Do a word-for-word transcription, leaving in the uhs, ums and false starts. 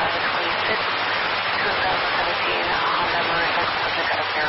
twenty-six, two thousand seventeen Honda Murray S. Subject out of